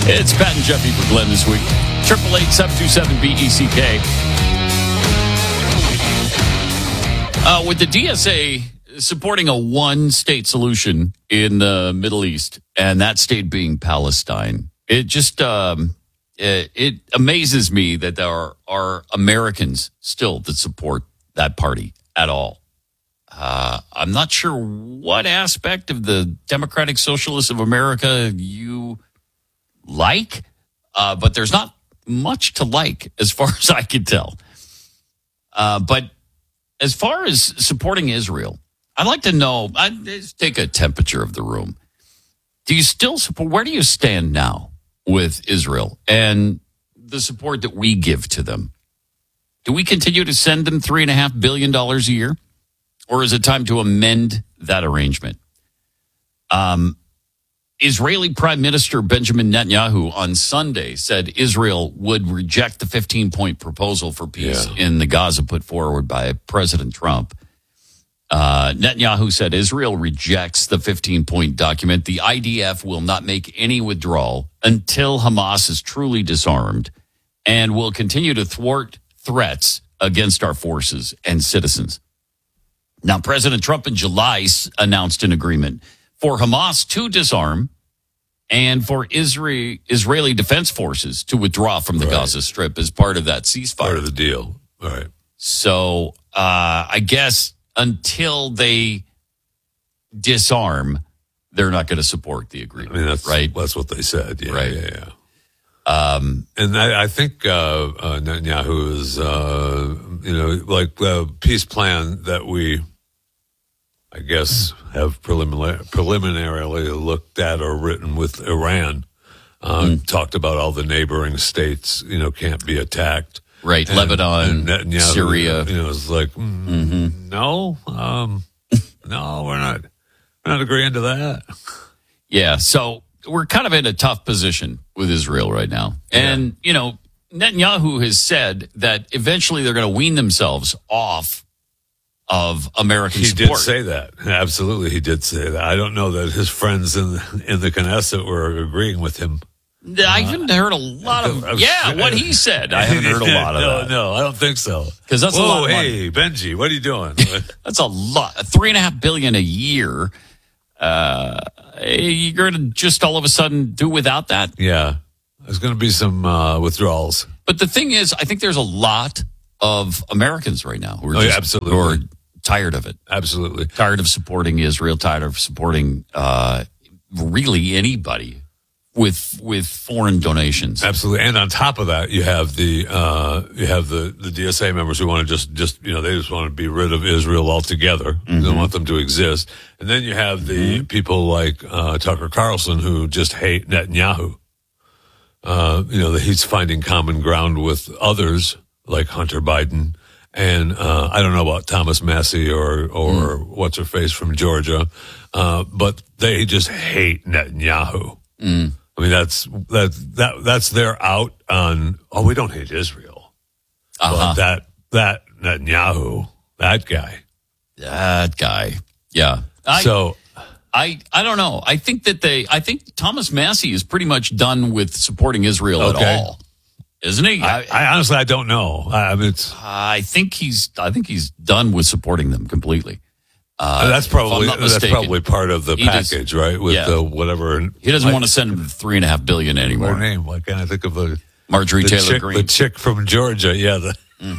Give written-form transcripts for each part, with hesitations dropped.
It's Pat and Jeffy for Glenn this week. 888-727-BECK. With the DSA supporting a one-state solution in the Middle East, and that state being Palestine, it just it amazes me that there are Americans still that support that party at all. I'm not sure what aspect of the Democratic Socialists of America you like, but there's not much to like as far as I can tell. But as far as supporting Israel, I'd like to know, let's take a temperature of the room. Do you still support, where do you stand now with Israel and the support that we give to them? Do we continue to send them $3.5 billion a year? Or is it time to amend that arrangement? Israeli Prime Minister Benjamin Netanyahu on Sunday said Israel would reject the 15-point proposal for peace in the Gaza put forward by President Trump. Netanyahu said Israel rejects the 15-point document. The IDF will not make any withdrawal until Hamas is truly disarmed and will continue to thwart threats against our forces and citizens. Now, President Trump in July announced an agreement for Hamas to disarm and for Israeli defense forces to withdraw from the Gaza Strip as part of that ceasefire. Part of the deal. All right. So I guess until they disarm, they're not going to support the agreement. I mean, that's right. That's what they said. Yeah, right. Yeah. And I think Netanyahu is, like the peace plan that we, I guess, have preliminarily looked at or written with Iran, talked about all the neighboring states, can't be attacked. Right, and Lebanon, and Netanyahu, Syria. It's like, no, we're not agreeing to that. Yeah, so we're kind of in a tough position with Israel right now. And, Netanyahu has said that eventually they're going to wean themselves off of American support. He did say that. Absolutely, he did say that. I don't know that his friends in the Knesset were agreeing with him. I haven't heard a lot of what he said. I haven't heard a lot of that. No, I don't think so. Because that's a lot of money. Hey, Benji, what are you doing? That's a lot. $3.5 billion a year. You're going to just all of a sudden do without that? Yeah, there's going to be some withdrawals. But the thing is, I think there's a lot of Americans right now who are absolutely. Who are tired of it. Absolutely. Tired of supporting Israel, tired of supporting really anybody with foreign donations. Absolutely. And on top of that, you have the DSA members who want to just they just want to be rid of Israel altogether. They don't want them to exist. And then you have the people like Tucker Carlson who just hate Netanyahu. That he's finding common ground with others like Hunter Biden. And I don't know about Thomas Massey or what's her face from Georgia, but they just hate Netanyahu. I mean, that's their out on. Oh, we don't hate Israel, but that Netanyahu, that guy, yeah. I don't know. I think Thomas Massey is pretty much done with supporting Israel at all. Isn't he? I honestly, I don't know. I think he's done with supporting them completely. That's probably part of the package, right? With whatever. He doesn't want to send him $3.5 billion anymore. Her name? Why can't I think of Marjorie Taylor Greene, the chick from Georgia? Yeah,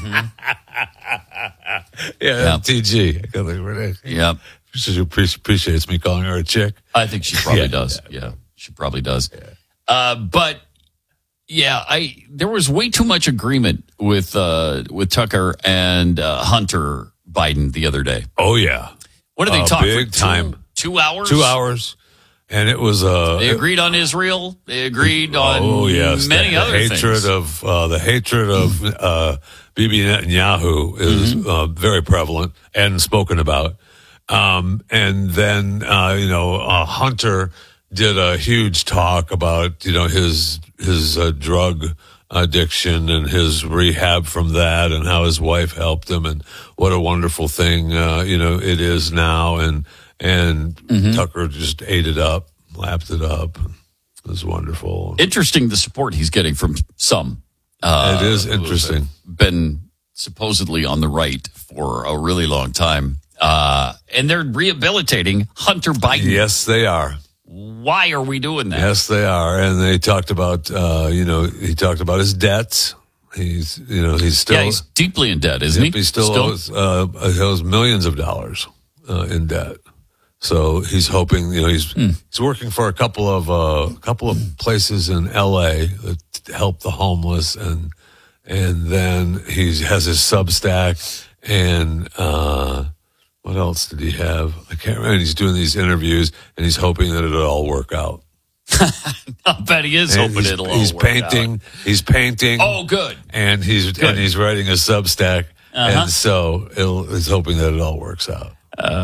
TG. I can't think of her name. Yep. She appreciates me calling her a chick. I think she probably does. Yeah, she probably does. Yeah. But. Yeah, there was way too much agreement with Tucker and Hunter Biden the other day. Oh yeah, what did they talk big for? Time 2 hours. 2 hours, and it was they agreed on Israel. They agreed on many other things. The hatred of Bibi Netanyahu is very prevalent and spoken about. And then Hunter did a huge talk about his drug addiction and his rehab from that, and how his wife helped him, and what a wonderful thing it is now. And Tucker just ate it up, lapped it up. It's wonderful. Interesting the support he's getting from some. It is interesting. Been supposedly on the right for a really long time. And they're rehabilitating Hunter Biden. Yes, they are. Why are we doing that? Yes, they are. And they talked about, he talked about his debts. He's still. He's deeply in debt, isn't he? He still owes millions of dollars in debt. So he's hoping, he's working for a couple of places in L.A. that help the homeless, and then he has his Substack, and what else did he have? I can't remember. And he's doing these interviews, and he's hoping that it'll all work out. I bet he is hoping it'll all work out. He's painting. Oh, good. And he's writing a Substack, and so he's hoping that it all works out.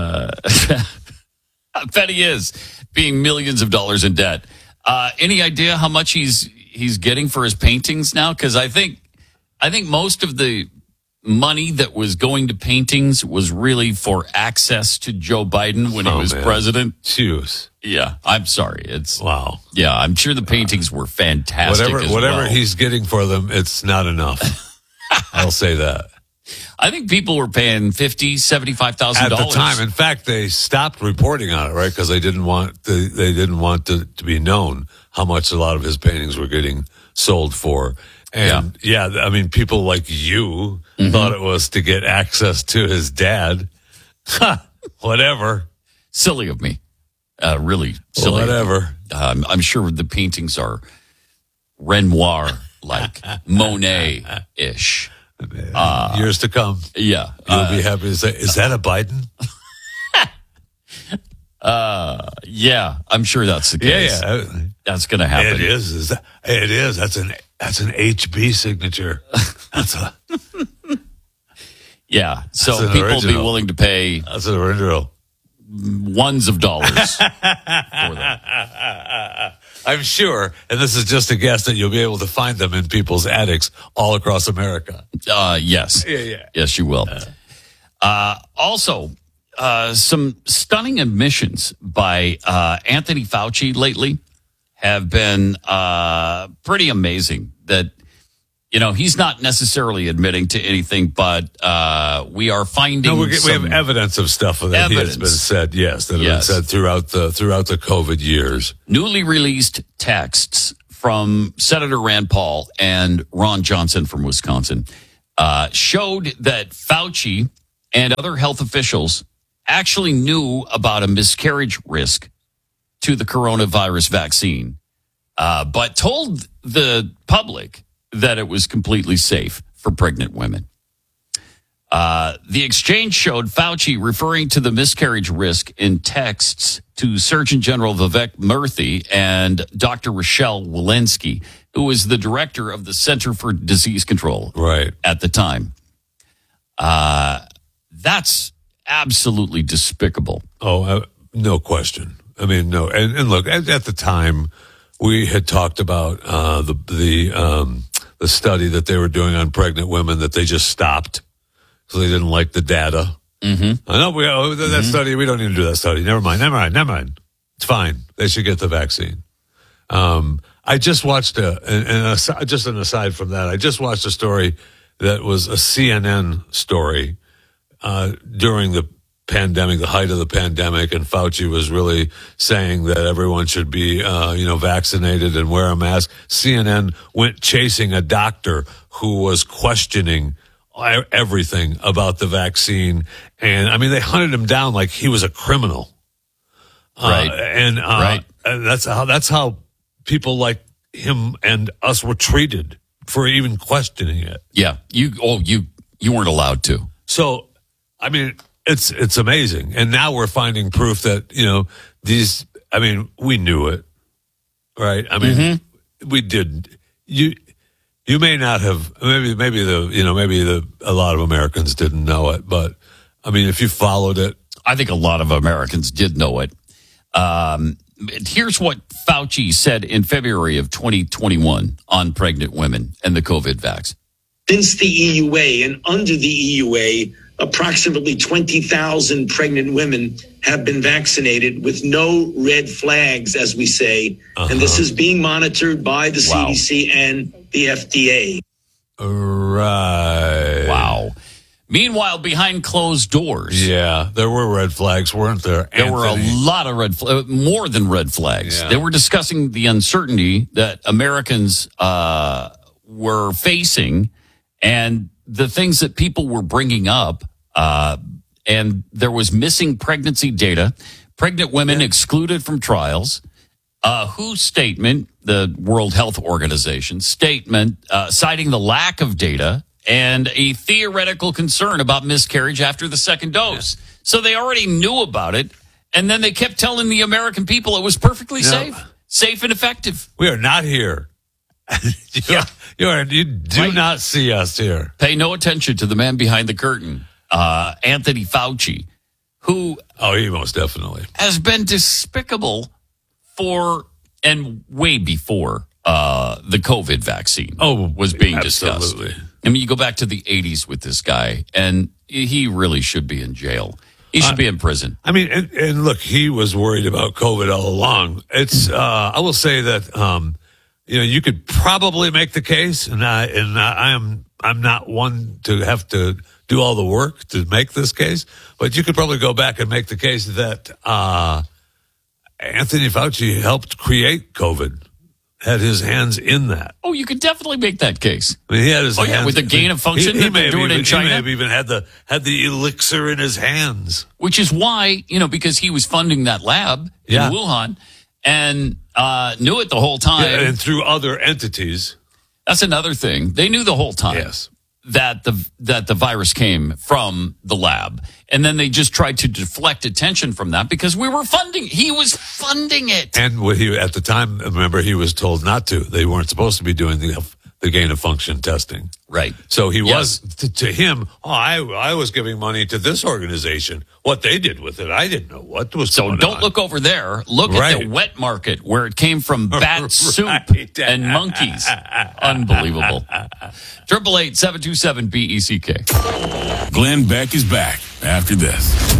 I bet he is, being millions of dollars in debt. Any idea how much he's getting for his paintings now? Because I think most of the money that was going to paintings was really for access to Joe Biden when he was president. Jeez. Yeah, I'm sorry. It's wow. Yeah, I'm sure the paintings were fantastic. Whatever he's getting for them, it's not enough. I'll say that. I think people were paying $50,000, $75,000 at the time. In fact, they stopped reporting on it, right? Because they didn't want to be known how much a lot of his paintings were getting sold for. And I mean, people like you thought it was to get access to his dad. Whatever. Silly of me. Really silly. Whatever. I'm sure the paintings are Renoir-like, Monet-ish. Years to come. Yeah. You'll be happy to say, is that a Biden? Yeah, I'm sure that's the case. Yeah. That's going to happen. It is. It is. That's an HB signature. Yeah. So people will be willing to pay. That's an original. Ones of dollars for that. I'm sure, and this is just a guess, that you'll be able to find them in people's attics all across America. Yes. Yeah. Yes, you will. Also, some stunning admissions by Anthony Fauci lately have been pretty amazing. That, he's not necessarily admitting to anything, but we are finding we have evidence of stuff that has been said, that have been said throughout the COVID years. Newly released texts from Senator Rand Paul and Ron Johnson from Wisconsin showed that Fauci and other health officials actually knew about a miscarriage risk to the coronavirus vaccine, but told the public that it was completely safe for pregnant women. The exchange showed Fauci referring to the miscarriage risk in texts to Surgeon General Vivek Murthy and Dr. Rochelle Walensky, who was the director of the Center for Disease Control at the time. That's absolutely despicable. Oh, no question. I mean, no. And look, at the time, we had talked about the study that they were doing on pregnant women that they just stopped. So they didn't like the data. Mm-hmm. I know that study. We don't need to do that study. Never mind. It's fine. They should get the vaccine. I just watched just an aside from that. I just watched a story that was a CNN story during the pandemic, the height of the pandemic, and Fauci was really saying that everyone should be, vaccinated and wear a mask. CNN went chasing a doctor who was questioning everything about the vaccine. And I mean, they hunted him down like he was a criminal. Right. And that's how people like him and us were treated for even questioning it. Yeah. You weren't allowed to. So, I mean, it's amazing. And now we're finding proof that, we knew it. Right. I mean, we did. You may not have, maybe a lot of Americans didn't know it, but I mean, if you followed it. I think a lot of Americans did know it. Here's what Fauci said in February of 2021 on pregnant women and the COVID vax. Since the EUA and under the EUA, approximately 20,000 pregnant women have been vaccinated with no red flags, as we say. And this is being monitored by the CDC and the FDA. Right. Wow. Meanwhile, behind closed doors. Yeah, there were red flags, weren't there? There were a lot of red flags, more than red flags. Yeah. They were discussing the uncertainty that Americans were facing and the things that people were bringing up. And there was missing pregnancy data, pregnant women excluded from trials. WHO's statement, the World Health Organization statement, citing the lack of data and a theoretical concern about miscarriage after the second dose. So they already knew about it, and then they kept telling the American people it was perfectly safe and effective. We are not here. You do not see us here. Pay no attention to the man behind the curtain, Anthony Fauci, who he most definitely has been despicable for and way before the COVID vaccine was being discussed. I mean, you go back to the 80s with this guy, and he really should be in jail. He should be in prison. I mean, and look, he was worried about COVID all along. It's I will say that you could probably make the case, and I'm not one to have to do all the work to make this case, but you could probably go back and make the case that Anthony Fauci helped create COVID, had his hands in that. Oh, you could definitely make that case. I mean, he had his hands with the gain of function. He may do it in China. He may have even had the elixir in his hands, which is why because he was funding that lab in Wuhan and knew it the whole time, and through other entities. That's another thing. They knew the whole time that the virus came from the lab, and then they just tried to deflect attention from that because he was funding it. And at the time, remember, he was told not to. They weren't supposed to be doing the gain of function testing. Right. So he was, to him, I was giving money to this organization. What they did with it, I didn't know what was going on. So don't look over there. Look at the wet market where it came from bat soup and monkeys. Unbelievable. 888-727-BECK. Glenn Beck is back after this.